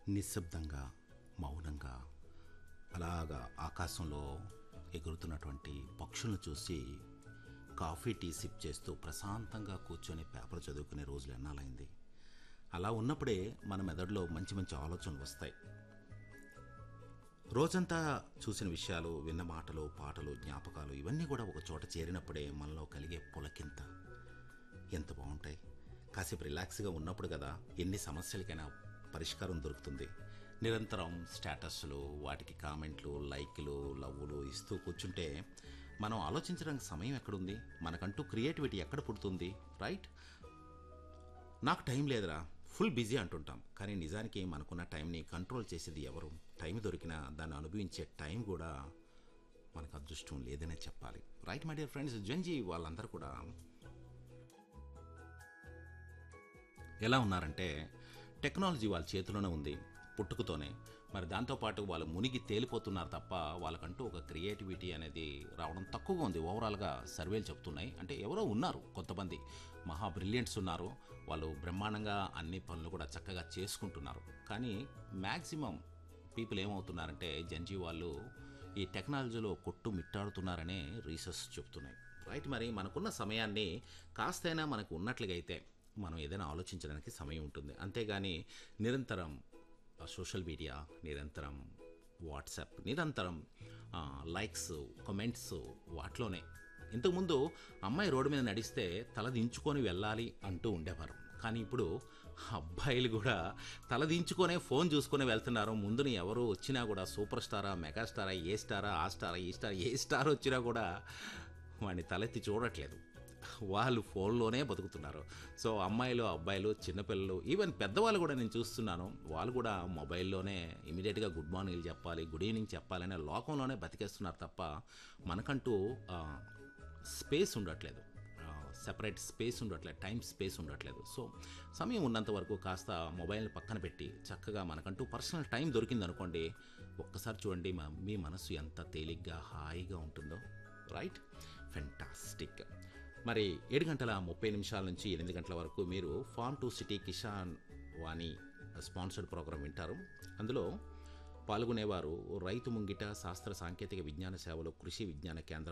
నిశ్శబ్దంగా, మౌనంగా అలాగా ఆకాశంలో ఎగురుతున్నటువంటి పక్షులను చూసి కాఫీ, టీ సిప్ చేస్తూ ప్రశాంతంగా కూర్చొని పేపర్ చదువుకునే రోజులు ఎన్నాళ్ళైంది. అలా ఉన్నప్పుడే మన మెదడులో మంచి మంచి ఆలోచనలు వస్తాయి. రోజంతా చూసిన విషయాలు, విన్న మాటలు, పాటలు, జ్ఞాపకాలు ఇవన్నీ కూడా ఒక చోట చేరినప్పుడే మనలో కలిగే పులకింత ఎంత బాగుంటాయి. కాసేపు రిలాక్స్గా ఉన్నప్పుడు కదా ఎన్ని సమస్యలకైనా పరిష్కారం దొరుకుతుంది. నిరంతరం స్టేటస్లు, వాటికి కామెంట్లు, లైక్లు, లవ్వులు ఇస్తూ కూర్చుంటే మనం ఆలోచించడానికి సమయం ఎక్కడుంది? మనకంటూ క్రియేటివిటీ ఎక్కడ పుడుతుంది? రైట్? నాకు టైం లేదురా, ఫుల్ బిజీ అంటుంటాం. కానీ నిజానికి మనకున్న టైంని కంట్రోల్ చేసేది ఎవరు? టైం దొరికినా దాన్ని అనుభవించే టైం కూడా మనకు అదృష్టం లేదనే చెప్పాలి. రైట్ మై డియర్ ఫ్రెండ్స్, జంజీ వాళ్ళందరూ కూడా ఎలా ఉన్నారంటే టెక్నాలజీ వాళ్ళ చేతిలోనే ఉంది పుట్టుకతోనే. మరి దాంతోపాటు వాళ్ళు మునిగి తేలిపోతున్నారు తప్ప వాళ్ళకంటూ ఒక క్రియేటివిటీ అనేది రావడం తక్కువగా ఉంది. ఓవరాల్గా సర్వేలు చెప్తున్నాయి. అంటే ఎవరో ఉన్నారు కొంతమంది మహా బ్రిలియంట్స్ ఉన్నారు, వాళ్ళు బ్రహ్మాండంగా అన్ని పనులు కూడా చక్కగా చేసుకుంటున్నారు. కానీ మ్యాక్సిమం పీపుల్ ఏమవుతున్నారంటే జంజీ వాళ్ళు ఈ టెక్నాలజీలో కొట్టు మిట్టాడుతున్నారనే రీసెర్చ్ చెప్తున్నాయి. రైట్, మరి మనకున్న సమయాన్ని కాస్తైనా మనకు ఉన్నట్లుగా అయితే మనం ఏదైనా ఆలోచించడానికి సమయం ఉంటుంది. అంతేగాని నిరంతరం సోషల్ మీడియా, నిరంతరం వాట్సాప్, నిరంతరం లైక్స్, కమెంట్స్ వాటిలోనే. ఇంతకుముందు అమ్మాయి రోడ్డు మీద నడిస్తే తల దించుకొని వెళ్ళాలి అంటూ ఉండేవారు. కానీ ఇప్పుడు అబ్బాయిలు కూడా తల దించుకొనే ఫోన్ చూసుకొని వెళ్తున్నారు. ముందుని ఎవరు వచ్చినా కూడా సూపర్ స్టారా, మెగాస్టారా, ఏ స్టారా, ఆ స్టారా, ఈ స్టార్, ఏ స్టార్ వచ్చినా కూడా వాడిని తలెత్తి చూడట్లేదు. వాళ్ళు ఫోన్లోనే బతుకుతున్నారు. సో అమ్మాయిలు, అబ్బాయిలు, చిన్నపిల్లలు, ఈవెన్ పెద్దవాళ్ళు కూడా నేను చూస్తున్నాను. వాళ్ళు కూడా మొబైల్లోనే ఇమీడియట్గా గుడ్ మార్నింగ్ చెప్పాలి, గుడ్ ఈవినింగ్ చెప్పాలనే లోకంలోనే బతికేస్తున్నారు తప్ప మనకంటూ స్పేస్ ఉండట్లేదు, సెపరేట్ స్పేస్ ఉండట్లేదు, టైం స్పేస్ ఉండట్లేదు. సో సమయం ఉన్నంత వరకు కాస్త మొబైల్ని పక్కన పెట్టి చక్కగా మనకంటూ పర్సనల్ టైం దొరికిందనుకోండి, ఒక్కసారి చూడండి మీ మనసు ఎంత తేలిగ్గా, హాయిగా ఉంటుందో. Right, fantastic. మరి 7:30 నుంచి 8 గంటల వరకు మీరు form to city Kisan Vani sponsored programme వింటారు. అందులో పాల్గొనేవారు రైతు ముంగిట శాస్త్ర సాంకేతిక విజ్ఞాన సేవలు, కృషి విజ్ఞాన కేంద్రం